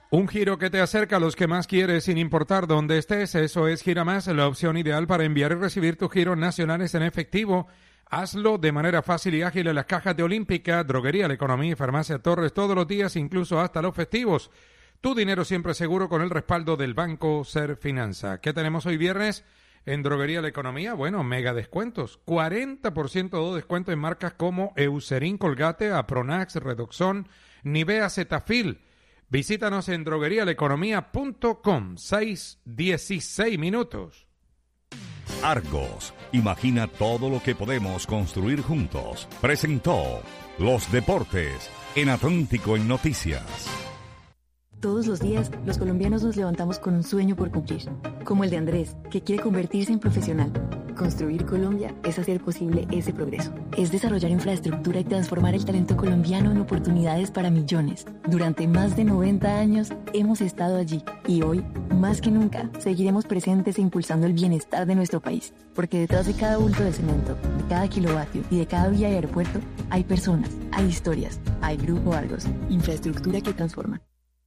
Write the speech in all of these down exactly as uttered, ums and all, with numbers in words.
Un giro que te acerca a los que más quieres sin importar dónde estés. Eso es Giramás, la opción ideal para enviar y recibir tus giros nacionales en efectivo. Hazlo de manera fácil y ágil en las cajas de Olímpica, Droguería La Economía y Farmacia Torres todos los días, incluso hasta los festivos. Tu dinero siempre seguro con el respaldo del Banco Serfinanza. ¿Qué tenemos hoy viernes en Droguería La Economía? Bueno, mega descuentos. cuarenta por ciento de descuento en marcas como Eucerin, Colgate, Apronax, Redoxon, Nivea, Cetaphil. Visítanos en droguería la economía punto com. seis dieciséis minutos. Argos, imagina todo lo que podemos construir juntos. Presentó Los Deportes en Atlántico en Noticias. Todos los días, los colombianos nos levantamos con un sueño por cumplir, como el de Andrés, que quiere convertirse en profesional. Construir Colombia es hacer posible ese progreso. Es desarrollar infraestructura y transformar el talento colombiano en oportunidades para millones. Durante más de noventa años hemos estado allí y hoy, más que nunca, seguiremos presentes e impulsando el bienestar de nuestro país. Porque detrás de cada bulto de cemento, de cada kilovatio y de cada vía y aeropuerto, hay personas, hay historias, hay Grupo Argos, infraestructura que transforma.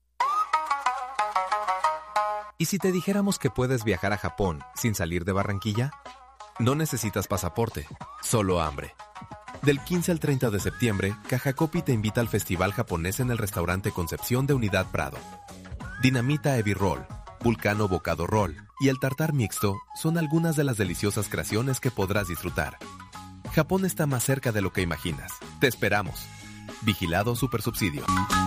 ¿Y si te dijéramos que puedes viajar a Japón sin salir de Barranquilla? No necesitas pasaporte, solo hambre. Del quince al treinta de septiembre, Cajacopi te invita al Festival Japonés en el restaurante Concepción de Unidad Prado. Dinamita Ebi Roll, Vulcano Bocado Roll y el tartar mixto son algunas de las deliciosas creaciones que podrás disfrutar. Japón está más cerca de lo que imaginas. Te esperamos. Vigilado Supersubsidio.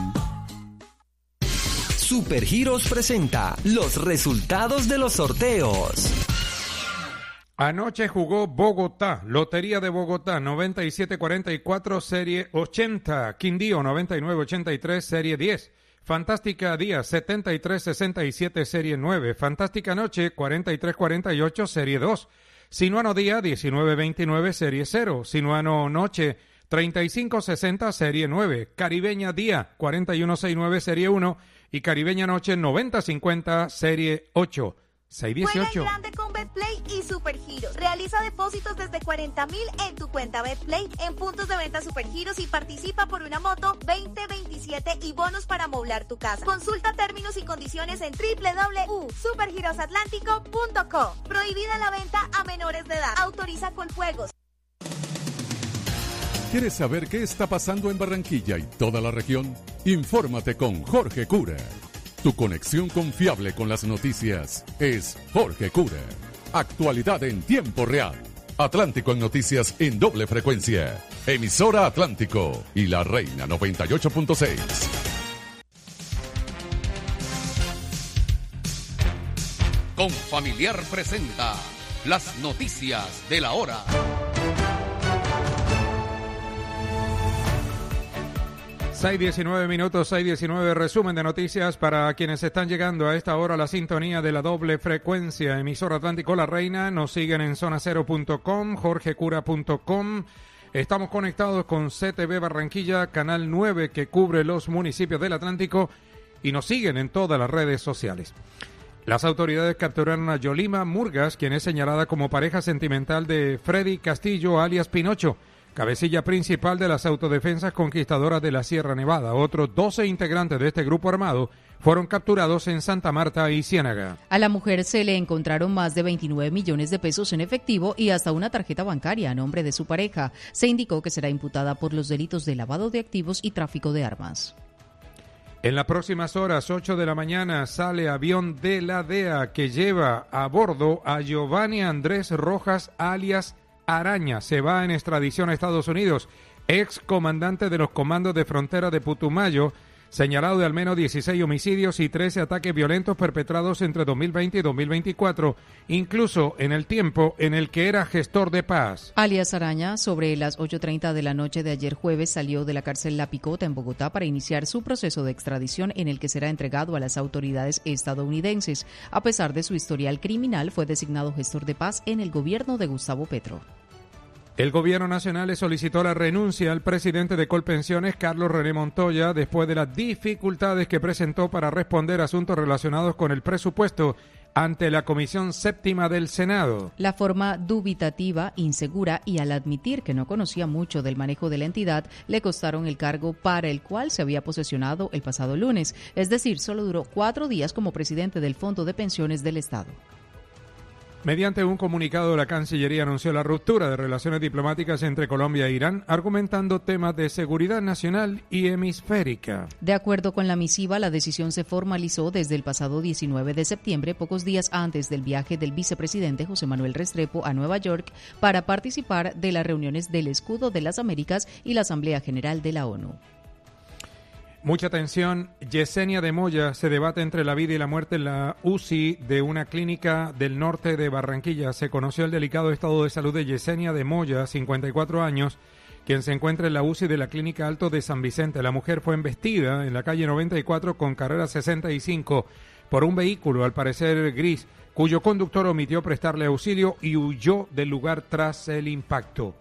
Supergiros presenta los resultados de los sorteos. Anoche jugó Bogotá, Lotería de Bogotá, noventa y siete cuarenta y cuatro, serie ochenta, Quindío, noventa y nueve ochenta y tres, serie diez, Fantástica Día, setenta y tres sesenta y siete, serie nueve, Fantástica Noche, cuarenta y tres cuarenta y ocho, serie dos, Sinuano Día, diecinueve veintinueve, serie cero, Sinuano Noche, treinta y cinco sesenta, serie nueve, Caribeña Día, cuarenta y uno sesenta y nueve, serie uno, y Caribeña Noche noventa cincuenta, serie ocho. seis dieciocho. Juega en grande con Betplay y Supergiros. Realiza depósitos desde cuarenta mil en tu cuenta Betplay en puntos de venta Supergiros y participa por una moto veinte veintisiete y bonos para amoblar tu casa. Consulta términos y condiciones en doble u doble u doble u punto supergiros atlántico punto com. Prohibida la venta a menores de edad. Autoriza con juegos. ¿Quieres saber qué está pasando en Barranquilla y toda la región? Infórmate con Jorge Cura. Tu conexión confiable con las noticias es Jorge Cura. Actualidad en tiempo real. Atlántico en Noticias en doble frecuencia. Emisora Atlántico y La Reina noventa y ocho punto seis. Confamiliar presenta las noticias de la hora. seis diecinueve minutos, seis diecinueve, resumen de noticias para quienes están llegando a esta hora a la sintonía de la doble frecuencia. Emisora Atlántico La Reina, nos siguen en zona cero punto com, jorge cura punto com. Estamos conectados con C T V Barranquilla, canal nueve que cubre los municipios del Atlántico y nos siguen en todas las redes sociales. Las autoridades capturaron a Yolima Murgas, quien es señalada como pareja sentimental de Freddy Castillo, alias Pinocho, cabecilla principal de las autodefensas conquistadoras de la Sierra Nevada. Otros doce integrantes de este grupo armado fueron capturados en Santa Marta y Ciénaga. A la mujer se le encontraron más de veintinueve millones de pesos en efectivo y hasta una tarjeta bancaria a nombre de su pareja. Se indicó que será imputada por los delitos de lavado de activos y tráfico de armas. En las próximas horas, ocho de la mañana, sale avión de la D E A que lleva a bordo a Giovanni Andrés Rojas, alias Araña. Se va en extradición a Estados Unidos, ex comandante de los comandos de frontera de Putumayo, señalado de al menos dieciséis homicidios y trece ataques violentos perpetrados entre dos mil veinte y dos mil veinticuatro, incluso en el tiempo en el que era gestor de paz. Alias Araña, sobre las ocho treinta de la noche de ayer jueves, salió de la cárcel La Picota en Bogotá para iniciar su proceso de extradición en el que será entregado a las autoridades estadounidenses. A pesar de su historial criminal, fue designado gestor de paz en el gobierno de Gustavo Petro. El gobierno nacional le solicitó la renuncia al presidente de Colpensiones, Carlos René Montoya, después de las dificultades que presentó para responder a asuntos relacionados con el presupuesto ante la Comisión Séptima del Senado. La forma dubitativa, insegura y al admitir que no conocía mucho del manejo de la entidad, le costaron el cargo para el cual se había posesionado el pasado lunes. Es decir, solo duró cuatro días como presidente del Fondo de Pensiones del Estado. Mediante un comunicado, la Cancillería anunció la ruptura de relaciones diplomáticas entre Colombia e Irán, argumentando temas de seguridad nacional y hemisférica. De acuerdo con la misiva, la decisión se formalizó desde el pasado diecinueve de septiembre, pocos días antes del viaje del vicepresidente José Manuel Restrepo a Nueva York para participar de las reuniones del Escudo de las Américas y la Asamblea General de la ONU. Mucha atención, Yesenia de Moya se debate entre la vida y la muerte en la U C I de una clínica del norte de Barranquilla. Se conoció el delicado estado de salud de Yesenia de Moya, cincuenta y cuatro años, quien se encuentra en la U C I de la Clínica Alto de San Vicente. La mujer fue embestida en la calle noventa y cuatro con carrera sesenta y cinco por un vehículo, al parecer gris, cuyo conductor omitió prestarle auxilio y huyó del lugar tras el impacto.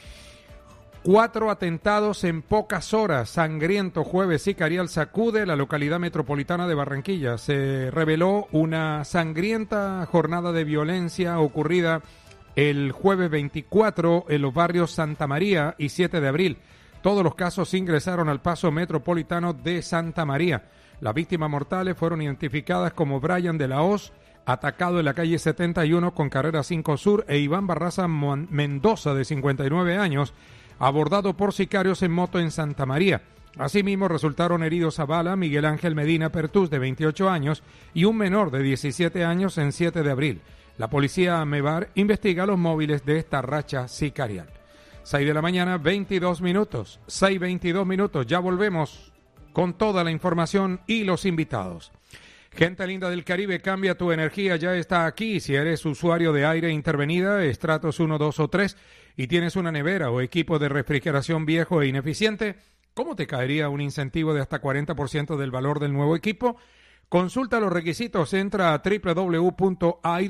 Cuatro atentados en pocas horas. Sangriento jueves sicarial sacude la localidad metropolitana de Barranquilla. Se reveló una sangrienta jornada de violencia ocurrida el jueves veinticuatro en los barrios Santa María y siete de abril. Todos los casos ingresaron al paso metropolitano de Santa María. Las víctimas mortales fueron identificadas como Brian de la Hoz, atacado en la calle setenta y uno con carrera cinco Sur, e Iván Barraza Mendoza, de cincuenta y nueve años, abordado por sicarios en moto en Santa María. Asimismo, resultaron heridos a bala Miguel Ángel Medina Pertús, de veintiocho años, y un menor de diecisiete años en siete de abril. La policía Amebar investiga los móviles de esta racha sicarial. seis de la mañana, veintidós minutos. seis veintidós minutos. Ya volvemos con toda la información y los invitados. Gente linda del Caribe, cambia tu energía, ya está aquí. Si eres usuario de aire intervenida, estratos uno, dos o tres, y tienes una nevera o equipo de refrigeración viejo e ineficiente, ¿cómo te caería un incentivo de hasta cuarenta por ciento del valor del nuevo equipo? Consulta los requisitos, entra a doble u doble u doble u punto air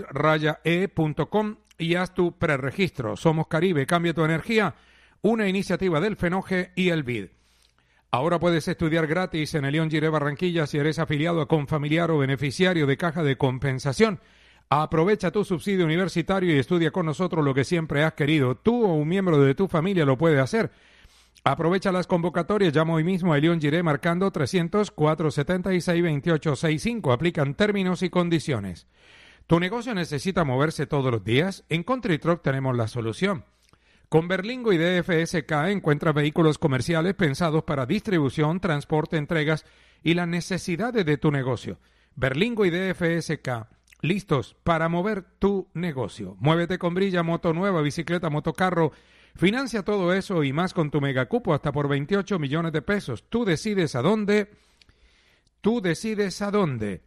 e punto com y haz tu preregistro. Somos Caribe, cambia tu energía, una iniciativa del FENOGE y el B I D. Ahora puedes estudiar gratis en el León Giré Barranquilla si eres afiliado a Confamiliar o beneficiario de Caja de Compensación. Aprovecha tu subsidio universitario y estudia con nosotros lo que siempre has querido. Tú o un miembro de tu familia lo puede hacer. Aprovecha las convocatorias, llama hoy mismo a León Giré marcando trescientos, cuatrocientos setenta y seis, veintiocho sesenta y cinco. Aplican términos y condiciones. ¿Tu negocio necesita moverse todos los días? En Country Truck tenemos la solución. Con Berlingo y D F S K encuentras vehículos comerciales pensados para distribución, transporte, entregas y las necesidades de tu negocio. Berlingo y D F S K, listos para mover tu negocio. Muévete con Brilla, moto nueva, bicicleta, motocarro. Financia todo eso y más con tu megacupo hasta por veintiocho millones de pesos. Tú decides a dónde. Tú decides a dónde.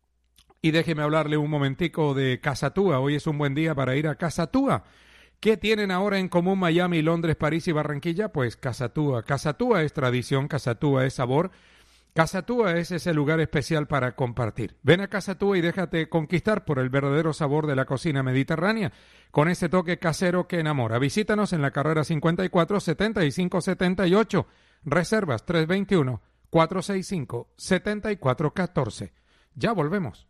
Y déjeme hablarle un momentico de Casatúa. Hoy es un buen día para ir a Casatúa. ¿Qué tienen ahora en común Miami, Londres, París y Barranquilla? Pues Casatúa. Casatúa es tradición, Casatúa es sabor. Casatúa es ese lugar especial para compartir. Ven a Casatúa y déjate conquistar por el verdadero sabor de la cocina mediterránea, con ese toque casero que enamora. Visítanos en la carrera cincuenta y cuatro, setenta y cinco setenta y ocho. Reservas tres dos uno, cuatro seis cinco, siete cuatro uno cuatro. Ya volvemos.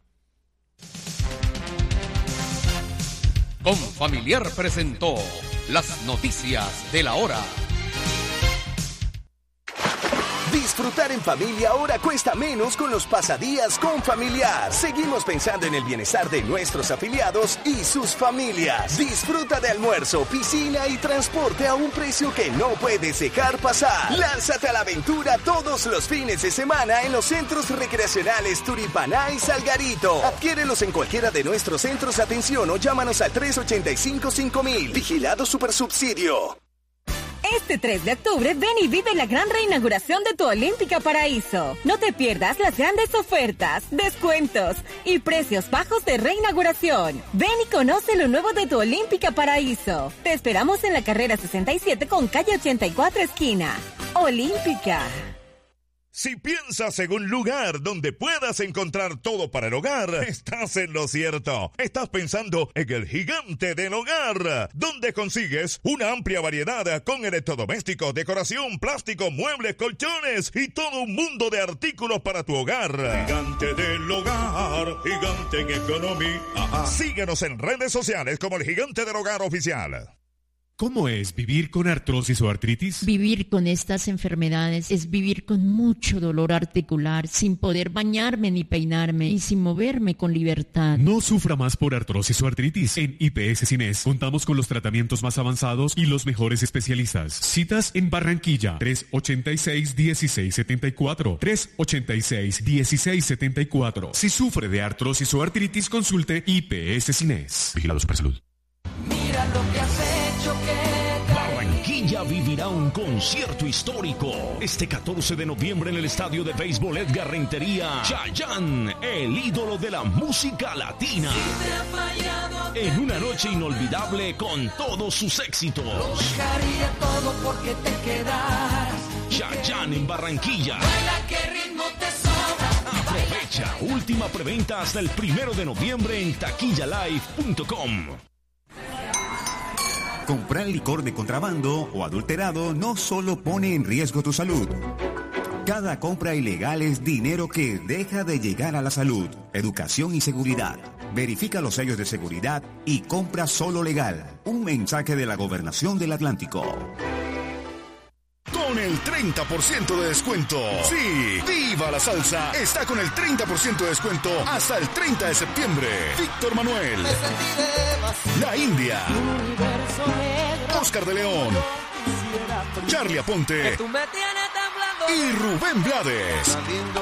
Confamiliar presentó las noticias de la hora. Disfrutar en familia ahora cuesta menos con los pasadías Confamiliar. Seguimos pensando en el bienestar de nuestros afiliados y sus familias. Disfruta de almuerzo, piscina y transporte a un precio que no puedes dejar pasar. Lánzate a la aventura todos los fines de semana en los centros recreacionales Turipaná y Salgarito. Adquiérelos en cualquiera de nuestros centros de atención o llámanos al tres ocho cinco, cinco mil. Vigilado Supersubsidio. Este tres de octubre ven y vive la gran reinauguración de tu Olímpica Paraíso. No te pierdas las grandes ofertas, descuentos y precios bajos de reinauguración. Ven y conoce lo nuevo de tu Olímpica Paraíso. Te esperamos en la carrera sesenta y siete con calle ochenta y cuatro esquina. Olímpica. Si piensas en un lugar donde puedas encontrar todo para el hogar, estás en lo cierto. Estás pensando en el Gigante del Hogar, donde consigues una amplia variedad con electrodomésticos, decoración, plástico, muebles, colchones y todo un mundo de artículos para tu hogar. Gigante del Hogar, gigante en economía. Ajá. Síguenos en redes sociales como el Gigante del Hogar Oficial. ¿Cómo es vivir con artrosis o artritis? Vivir con estas enfermedades es vivir con mucho dolor articular, sin poder bañarme ni peinarme y sin moverme con libertad. No sufra más por artrosis o artritis. En I P S Cines contamos con los tratamientos más avanzados y los mejores especialistas. Citas en Barranquilla, tres ochenta y seis, dieciséis setenta y cuatro, tres ochenta y seis, dieciséis setenta y cuatro. Si sufre de artrosis o artritis, consulte I P S Cines. Vigilado Supersalud. Mira lo que has hecho que... Barranquilla vivirá un concierto histórico este catorce de noviembre en el estadio de béisbol Edgar Rentería. Chayanne, el ídolo de la música latina. En una noche inolvidable con todos sus éxitos. Buscaría todo porque te quedaras. Chayanne en Barranquilla. Baila, qué ritmo te sobra. Aprovecha, última preventa hasta el primero de noviembre en taquilla live punto com. Comprar licor de contrabando o adulterado no solo pone en riesgo tu salud. Cada compra ilegal es dinero que deja de llegar a la salud, educación y seguridad. Verifica los sellos de seguridad y compra solo legal. Un mensaje de la Gobernación del Atlántico. Con el treinta por ciento de descuento. Sí, ¡viva la salsa! Está con el treinta por ciento de descuento hasta el treinta de septiembre. Víctor Manuel, La India, Oscar de León, Charlie Aponte y Rubén Blades.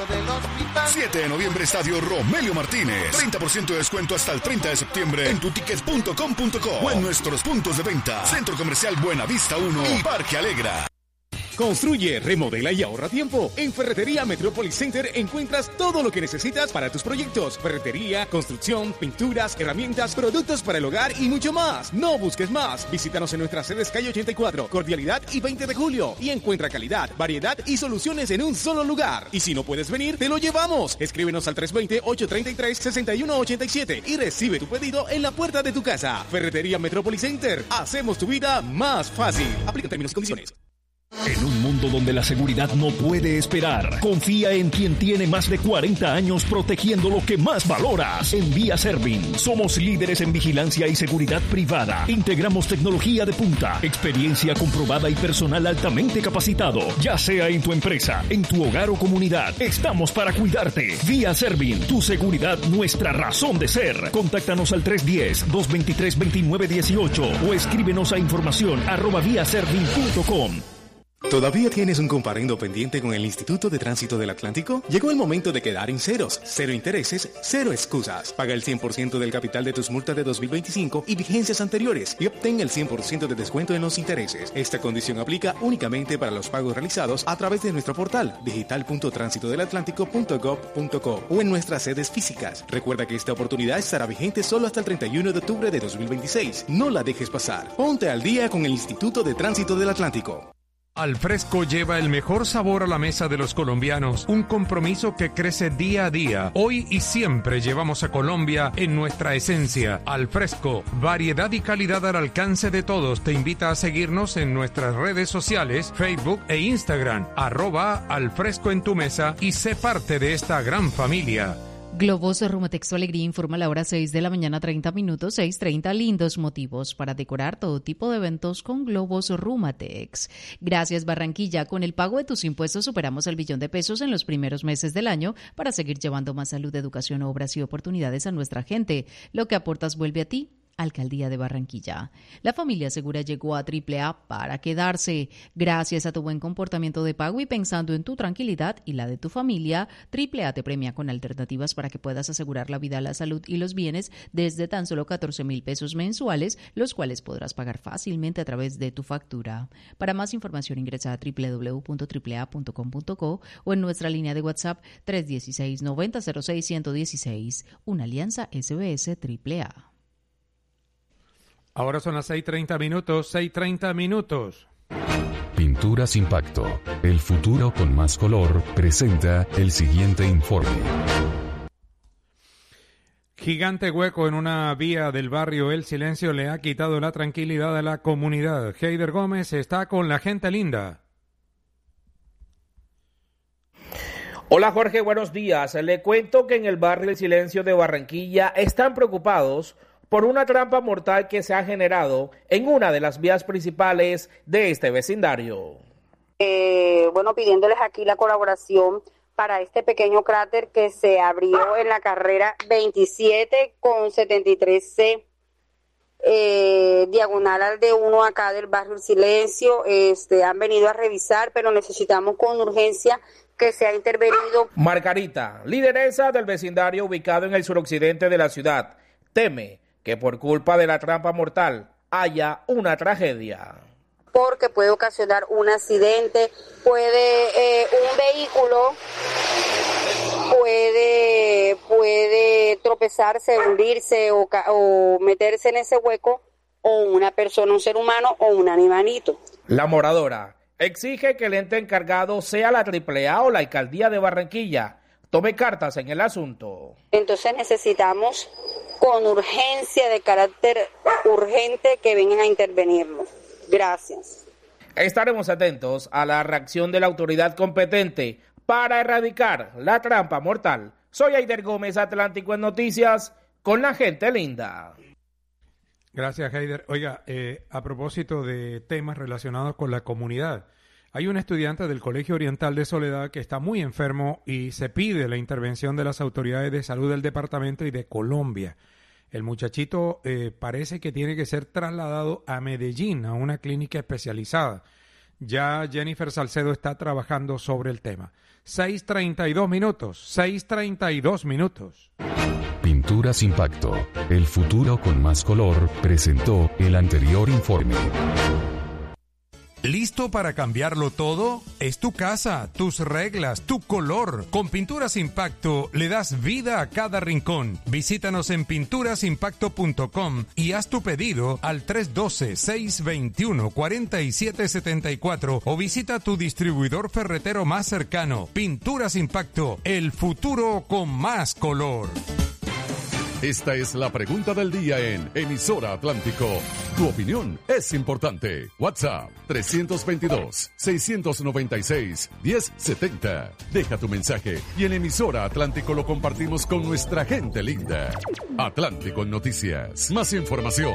siete de noviembre, Estadio Romelio Martínez. treinta por ciento de descuento hasta el treinta de septiembre en tutickets punto com punto co o en nuestros puntos de venta. Centro Comercial Buenavista uno y Parque Alegra. Construye, remodela y ahorra tiempo. En Ferretería Metropolis Center encuentras todo lo que necesitas para tus proyectos. Ferretería, construcción, pinturas, herramientas, productos para el hogar y mucho más. No busques más. Visítanos en nuestras sedes calle ochenta y cuatro, Cordialidad y veinte de julio. Y encuentra calidad, variedad y soluciones en un solo lugar. Y si no puedes venir, te lo llevamos. Escríbenos al tres dos cero, ocho tres tres, seis uno ocho siete y recibe tu pedido en la puerta de tu casa. Ferretería Metropolis Center. Hacemos tu vida más fácil. Aplica términos y condiciones. En un mundo donde la seguridad no puede esperar, confía en quien tiene más de cuarenta años protegiendo lo que más valoras. En Vía Servin, somos líderes en vigilancia y seguridad privada. Integramos tecnología de punta, experiencia comprobada y personal altamente capacitado. Ya sea en tu empresa, en tu hogar o comunidad, estamos para cuidarte. Vía Servin, tu seguridad, nuestra razón de ser. Contáctanos al tres uno cero, dos dos tres, dos nueve uno ocho o escríbenos a información arroba vía servin punto com. ¿Todavía tienes un comparendo pendiente con el Instituto de Tránsito del Atlántico? Llegó el momento de quedar en ceros, cero intereses, cero excusas. Paga el cien por ciento del capital de tus multas de dos mil veinticinco y vigencias anteriores y obtén el cien por ciento de descuento en los intereses. Esta condición aplica únicamente para los pagos realizados a través de nuestro portal digital punto tránsito del atlántico punto gob punto co o en nuestras sedes físicas. Recuerda que esta oportunidad estará vigente solo hasta el treinta y uno de octubre de dos mil veintiséis. No la dejes pasar. Ponte al día con el Instituto de Tránsito del Atlántico. Alfresco lleva el mejor sabor a la mesa de los colombianos, un compromiso que crece día a día. Hoy y siempre llevamos a Colombia en nuestra esencia. Alfresco, variedad y calidad al alcance de todos. Te invita a seguirnos en nuestras redes sociales, Facebook e Instagram, arroba Alfresco en tu mesa y sé parte de esta gran familia. Globos Rumatex Alegría informa a la hora seis de la mañana, treinta minutos, seis treinta, lindos motivos para decorar todo tipo de eventos con Globos Rumatex. Gracias Barranquilla, con el pago de tus impuestos superamos el billón de pesos en los primeros meses del año para seguir llevando más salud, educación, obras y oportunidades a nuestra gente. Lo que aportas vuelve a ti. Alcaldía de Barranquilla. La familia segura llegó a Triple A para quedarse. Gracias a tu buen comportamiento de pago y pensando en tu tranquilidad y la de tu familia, Triple A te premia con alternativas para que puedas asegurar la vida, la salud y los bienes desde tan solo catorce mil pesos mensuales, los cuales podrás pagar fácilmente a través de tu factura. Para más información ingresa a doble u doble u doble u punto triple a punto com punto co o en nuestra línea de WhatsApp tres uno seis, nueve cero cero seis, uno uno seis. Una alianza S B S Triple A. Ahora son las seis treinta minutos, seis treinta minutos. Pinturas Impacto, el futuro con más color, presenta el siguiente informe. Gigante hueco en una vía del barrio El Silencio le ha quitado la tranquilidad a la comunidad. Heider Gómez está con la gente linda. Hola Jorge, buenos días. Le cuento que en el barrio El Silencio de Barranquilla están preocupados por una trampa mortal que se ha generado en una de las vías principales de este vecindario. Eh, bueno, pidiéndoles aquí la colaboración para este pequeño cráter que se abrió en la carrera veintisiete con setenta y tres C, eh, diagonal al D uno acá del barrio El Silencio. Este, han venido a revisar, pero necesitamos con urgencia que se ha intervenido. Margarita, lideresa del vecindario ubicado en el suroccidente de la ciudad, teme que por culpa de la trampa mortal haya una tragedia. Porque puede ocasionar un accidente, puede eh, un vehículo puede puede tropezarse, hundirse o, o meterse en ese hueco, o una persona, un ser humano o un animalito. La moradora exige que el ente encargado sea la triple A o la alcaldía de Barranquilla tome cartas en el asunto. Entonces necesitamos con urgencia, de carácter urgente, que vengan a intervenirnos. Gracias. Estaremos atentos a la reacción de la autoridad competente para erradicar la trampa mortal. Soy Heider Gómez, Atlántico en Noticias, con la gente linda. Gracias, Heider. Oiga, eh, a propósito de temas relacionados con la comunidad, hay un estudiante del Colegio Oriental de Soledad que está muy enfermo y se pide la intervención de las autoridades de salud del departamento y de Colombia. El muchachito eh, parece que tiene que ser trasladado a Medellín, a una clínica especializada. Ya Jennifer Salcedo está trabajando sobre el tema. seis treinta y dos minutos, seis treinta y dos minutos. Pinturas Impacto, el futuro con más color, presentó el anterior informe. ¿Listo para cambiarlo todo? Es tu casa, tus reglas, tu color. Con Pinturas Impacto le das vida a cada rincón. Visítanos en pinturas impacto punto com y haz tu pedido al tres uno dos, seis dos uno, cuatro siete siete cuatro o visita tu distribuidor ferretero más cercano. Pinturas Impacto, el futuro con más color. Esta es la pregunta del día en Emisora Atlántico. Tu opinión es importante. WhatsApp tres dos dos, seis nueve seis, uno cero siete cero. Deja tu mensaje y en Emisora Atlántico lo compartimos con nuestra gente linda. Atlántico en Noticias. Más información.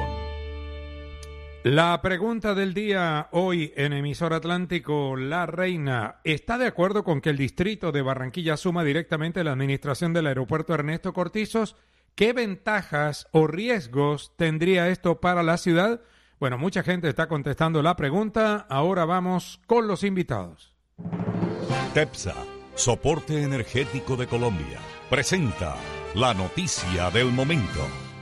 La pregunta del día hoy en Emisora Atlántico, La Reina, ¿está de acuerdo con que el distrito de Barranquilla asuma directamente la administración del aeropuerto Ernesto Cortizos? ¿Qué ventajas o riesgos tendría esto para la ciudad? Bueno, mucha gente está contestando la pregunta. Ahora vamos con los invitados. TEPSA, Soporte Energético de Colombia, presenta la noticia del momento.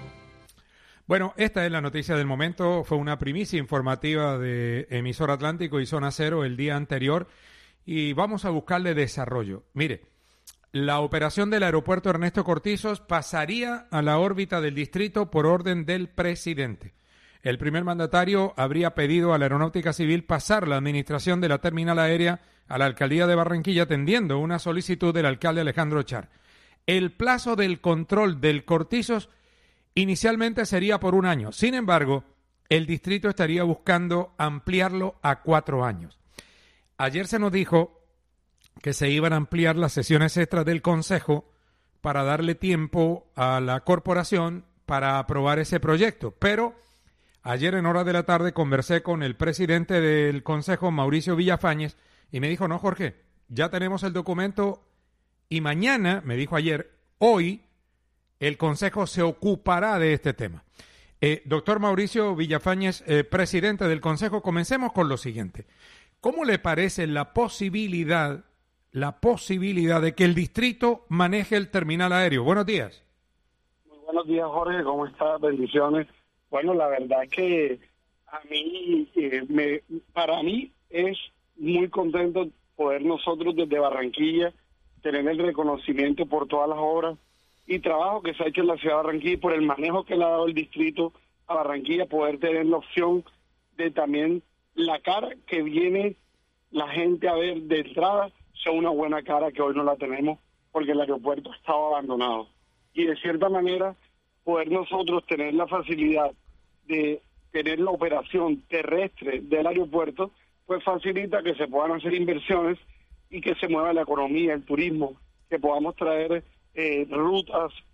Bueno, esta es la noticia del momento. Fue una primicia informativa de Emisora Atlántico y Zona Cero el día anterior y vamos a buscarle desarrollo. Mire, la operación del aeropuerto Ernesto Cortizos pasaría a la órbita del distrito por orden del presidente. El primer mandatario habría pedido a la Aeronáutica Civil pasar la administración de la terminal aérea a la alcaldía de Barranquilla, atendiendo una solicitud del alcalde Alejandro Char. El plazo del control del Cortizos inicialmente sería por un año. Sin embargo, el distrito estaría buscando ampliarlo a cuatro años. Ayer se nos dijo que se iban a ampliar las sesiones extras del Consejo para darle tiempo a la corporación para aprobar ese proyecto. Pero ayer en horas de la tarde conversé con el presidente del Consejo, Mauricio Villafañez, y me dijo, no, Jorge, ya tenemos el documento y mañana, me dijo ayer, hoy, el Consejo se ocupará de este tema. Eh, doctor Mauricio Villafañez, eh, presidente del Consejo, comencemos con lo siguiente. ¿Cómo le parece la posibilidad la posibilidad de que el distrito maneje el terminal aéreo? Buenos días. Muy buenos días, Jorge. ¿Cómo estás? Bendiciones. Bueno, la verdad que a mí, eh, me, para mí es muy contento poder nosotros desde Barranquilla tener el reconocimiento por todas las obras y trabajo que se ha hecho en la ciudad de Barranquilla y por el manejo que le ha dado el distrito a Barranquilla, poder tener la opción de también la cara que viene la gente a ver de entrada sea una buena cara, que hoy no la tenemos porque el aeropuerto estaba abandonado. Y de cierta manera poder nosotros tener la facilidad de tener la operación terrestre del aeropuerto, pues facilita que se puedan hacer inversiones y que se mueva la economía, el turismo, que podamos traer eh, rutas